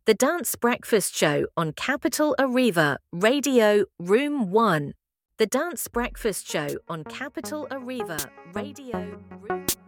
The Dance Breakfast Show on Capital Arriva, Radio Room 1. The Dance Breakfast Show on Capital Arriva, Radio Room